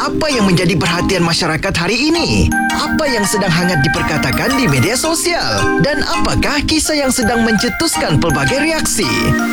apa yang menjadi perhatian masyarakat hari ini? Apa yang sedang hangat diperkatakan di media sosial? Dan apakah kisah yang sedang mencetuskan pelbagai reaksi?